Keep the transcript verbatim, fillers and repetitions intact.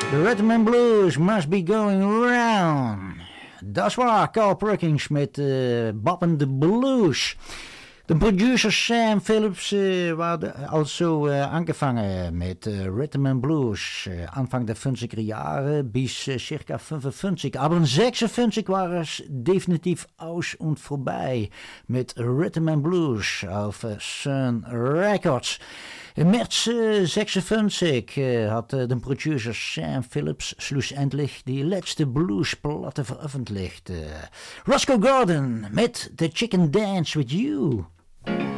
The Rhythm and Blues must be going round. Dat is waar, Carl Perkins met uh, Bob and the Blues. De producer Sam Phillips uh, war also uh, angefangen mit uh, Rhythm and Blues uh, Anfang der fünfziger Jahre bis uh, circa fünfundfünfzig. Aber in sechsundfünfzig war es definitiv aus und vorbei mit Rhythm and Blues auf uh, Sun Records. In März uh, sechsundfünfzig uh, hat uh, de producer Sam Phillips schlussendlich die letzte Bluesplatte veröffentlicht. Uh, Roscoe Gordon mit The Chicken Dance With You.